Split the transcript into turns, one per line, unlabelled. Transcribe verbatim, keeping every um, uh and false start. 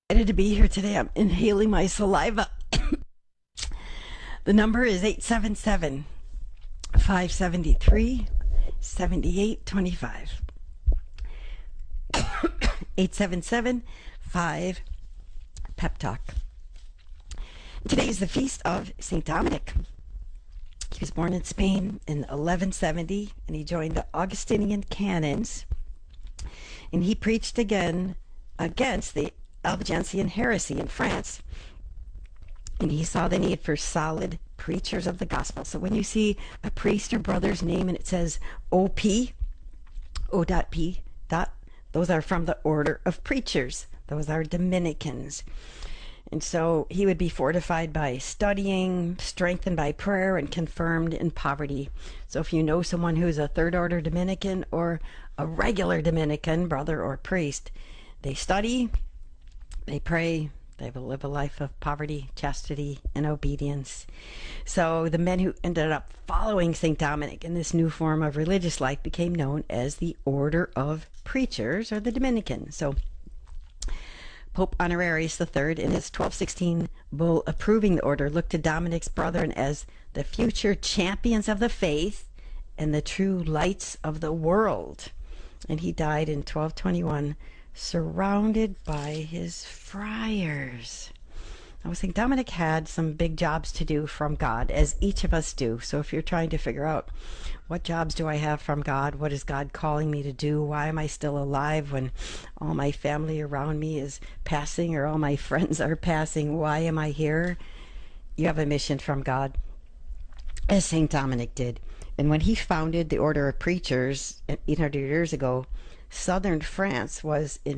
Excited to be here today. I'm inhaling my saliva. The number is eight seven seven, five seven three, seven eight two five. eight seven seven, five Pep Talk. Today is the feast of Saint Dominic. He was born in Spain in eleven seventy, and he joined the Augustinian canons, and he preached again against the Albigensian heresy in France, and he saw the need for solid preachers of the gospel. So when you see a priest or brother's name and it says O P, O.P. those are from the order of preachers. Those are Dominicans. And so he would be fortified by studying, strengthened by prayer, and confirmed in poverty. So if you know someone who's a third order Dominican or a regular Dominican brother or priest, they study, they pray, they will live a life of poverty, chastity, and obedience. So the men who ended up following Saint Dominic in this new form of religious life became known as the Order of Preachers, or the Dominicans. So Pope Honorius the third, in his twelve sixteen bull approving the order, looked to Dominic's brethren as the future champions of the faith and the true lights of the world. And he died in twelve twenty-one, surrounded by his friars. Now, Saint Dominic had some big jobs to do from God, as each of us do. So if you're trying to figure out, what jobs do I have from God? What is God calling me to do? Why am I still alive when all my family around me is passing, or all my friends are passing? Why am I here? You have a mission from God, as Saint Dominic did. And when he founded the Order of Preachers eight hundred years ago, southern France was in